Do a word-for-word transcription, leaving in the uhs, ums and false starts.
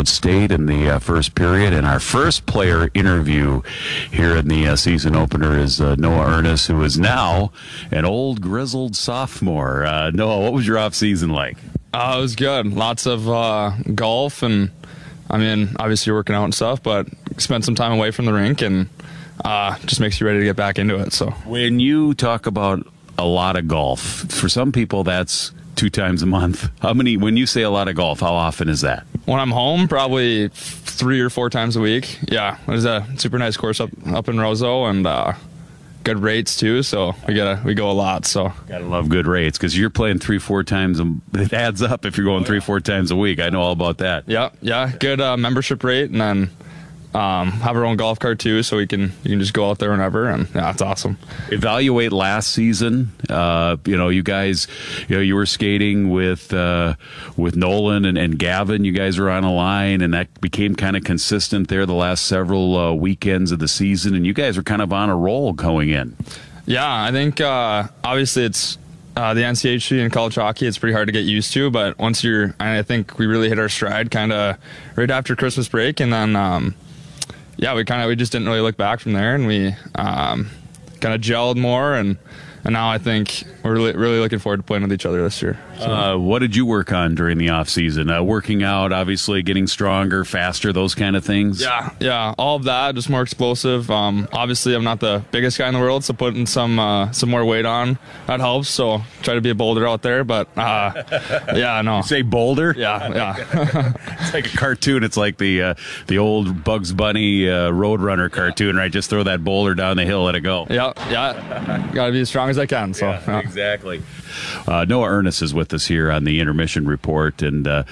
Cloud State in the uh, first period. And our first player interview here in the uh, season opener is uh, Noah Ernest, who is now an old grizzled sophomore. Uh, Noah, what was your off season like? Uh, it was good. Lots of uh, golf, and I mean, obviously you're working out and stuff, but spent some time away from the rink, and uh, just makes you ready to get back into it. So when you talk about a lot of golf, for some people that's two times a month. How many? When you say a lot of golf, how often is that? When I'm home, probably three or four times a week. Yeah, there's a super nice course up up in Roseau, and uh, good rates too, so we gotta we go a lot. So gotta love good rates, because you're playing three four times a, it adds up if you're going three four times a week. I know all about that. Yeah, yeah, good uh, membership rate, and then um, have our own golf cart too, so we can you can just go out there whenever, and yeah, it's awesome. Evaluate last season. Uh, you know, you guys, you know, you were skating with uh, with Nolan and, and Gavin. You guys were on a line, and that became kind of consistent there the last several uh, weekends of the season, and you guys were kind of on a roll going in. Yeah, I think uh, obviously it's uh, the N C H C and college hockey. It's pretty hard to get used to, but once you're, I think we really hit our stride kind of right after Christmas break, and then. Um, Yeah, we kind of we just didn't really look back from there, and we um, kind of gelled more, and and now I think we're really, really looking forward to playing with each other this year. So. Uh, what did you work on during the off season? Uh, working out, obviously, getting stronger, faster, those kind of things. Yeah, yeah, all of that, just more explosive. Um, obviously, I'm not the biggest guy in the world, so putting some uh, some more weight on that helps. So try to be a boulder out there, but uh, yeah, no. You say boulder? Yeah, yeah. It's like a cartoon. It's like the uh, the old Bugs Bunny uh, Roadrunner cartoon, right? Just throw that boulder down the hill, let it go. Yeah, yeah. Got to be as strong as I can. So yeah, yeah. Exactly. Uh, Noah Ernest is with us here on the Intermission Report, and uh,